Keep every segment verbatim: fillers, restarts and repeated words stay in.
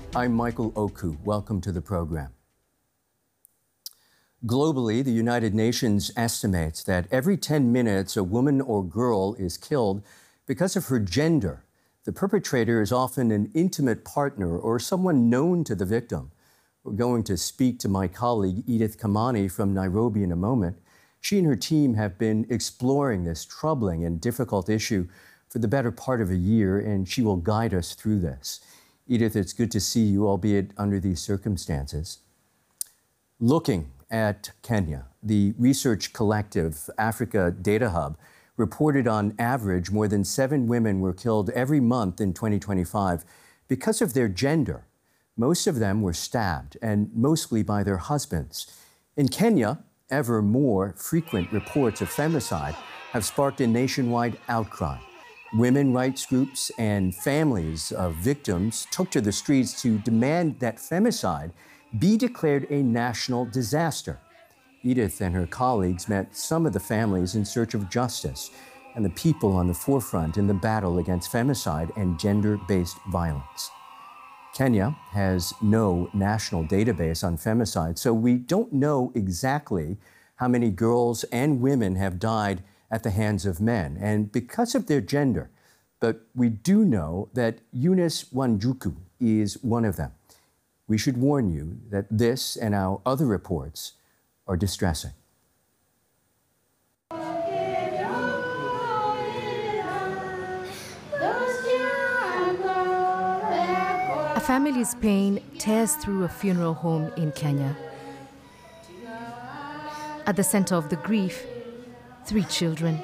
I'm Michael Oku. Welcome to the program. Globally, the United Nations estimates that every ten minutes a woman or girl is killed because of her gender. The perpetrator is often an intimate partner or someone known to the victim. We're going to speak to my colleague Edith Kimani from Nairobi in a moment. She and her team have been exploring this troubling and difficult issue for the better part of a year, and she will guide us through this. Edith, it's good to see you, albeit under these circumstances. Looking at Kenya, the research collective Africa Data Hub reported on average more than seven women were killed every month in twenty twenty-five because of their gender. Most of them were stabbed, and mostly by their husbands. In Kenya, ever more frequent reports of femicide have sparked a nationwide outcry. Women rights groups and families of victims took to the streets to demand that femicide be declared a national disaster. Edith and her colleagues met some of the families in search of justice and the people on the forefront in the battle against femicide and gender-based violence. Kenya has no national database on femicide, so we don't know exactly how many girls and women have died at the hands of men, and because of their gender. But we do know that Eunice Wanjiku is one of them. We should warn you that this and our other reports are distressing. A family's pain tears through a funeral home in Kenya. At the center of the grief, three children.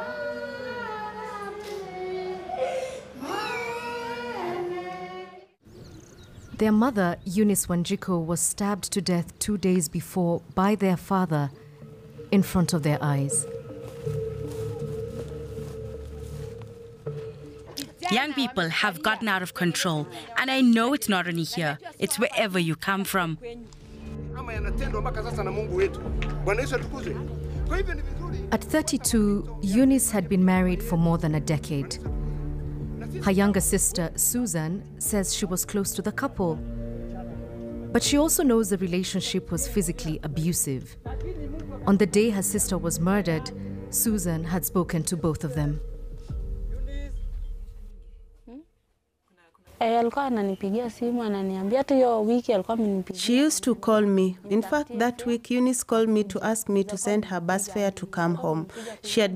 Their mother, Eunice Wanjiku, was stabbed to death two days before by their father in front of their eyes. Young people have gotten out of control, and I know it's not only here, it's wherever you come from. At thirty-two, Eunice had been married for more than a decade. Her younger sister, Susan, says she was close to the couple. But she also knows the relationship was physically abusive. On the day her sister was murdered, Susan had spoken to both of them. She used to call me. In fact, that week, Eunice called me to ask me to send her bus fare to come home. She had